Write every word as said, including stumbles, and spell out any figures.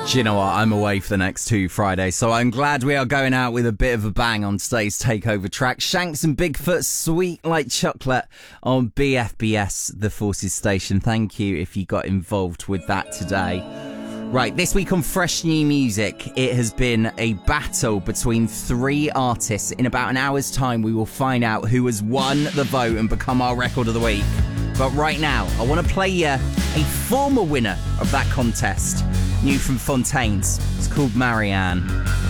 Do you know what? I'm away for the next two Fridays, so I'm glad we are going out with a bit of a bang on today's Takeover track. Shanks and Bigfoot, Sweet Like Chocolate on B F B S, the Forces station. Thank you if you got involved with that today. Right, this week on Fresh New Music, it has been a battle between three artists. In about an hour's time, we will find out who has won the vote and become our Record of the Week. But right now, I want to play you a former winner of that contest. New from Fontaines. It's called Marianne.